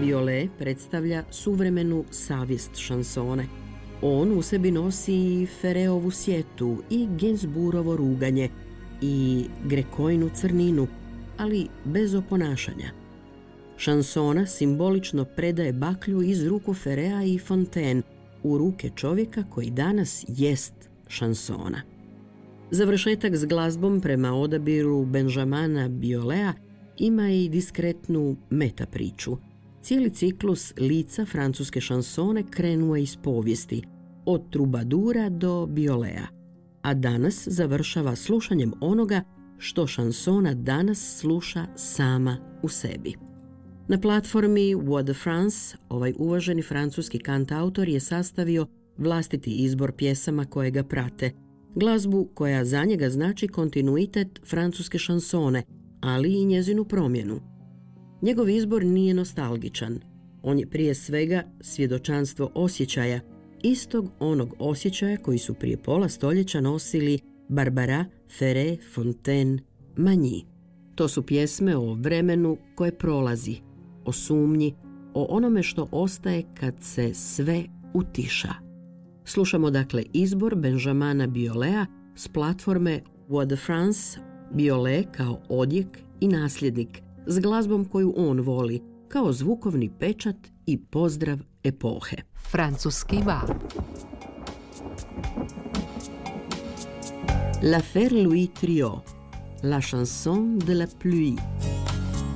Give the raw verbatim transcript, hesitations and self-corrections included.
Biolay predstavlja suvremenu savjest šansone. On u sebi nosi i Ferreovu sjetu i Gainsbourgovo ruganje i Grekojinu crninu, ali bez oponašanja. Šansona simbolično predaje baklju iz ruku Ferrea i Fontaine u ruke čovjeka koji danas jest šansona. Završetak s glazbom prema odabiru Benjamina Biolaya ima i diskretnu meta priču. Cijeli ciklus lica francuske šansone krenuo je iz povijesti, od Trubadura do Biolaya, a danas završava slušanjem onoga što šansona danas sluša sama u sebi. Na platformi Voix de France ovaj uvaženi francuski kantautor je sastavio vlastiti izbor pjesama koje ga prate, glazbu koja za njega znači kontinuitet francuske šansone, ali i njezinu promjenu. Njegov izbor nije nostalgičan. On je prije svega svjedočanstvo osjećaja, istog onog osjećaja koji su prije pola stoljeća nosili Barbara, Ferré, Fontaine, Magny. To su pjesme o vremenu koje prolazi, o sumnji, o onome što ostaje kad se sve utiša. Slušamo dakle izbor Benjamina Biolaya s platforme Voix de France, Biolay kao odjek i nasljednik, s glazbom koju on voli, kao zvukovni pečat i pozdrav epohe. Francuski val. L'affaire Louis Triot, la chanson de la pluie.